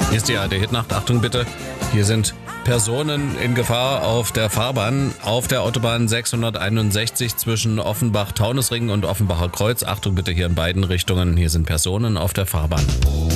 Hier ist die ARD-Hitnacht. Achtung bitte, hier sind Personen in Gefahr auf der Fahrbahn auf der Autobahn 661 zwischen Offenbach-Taunusring und Offenbacher Kreuz. Achtung bitte hier in beiden Richtungen, hier sind Personen auf der Fahrbahn.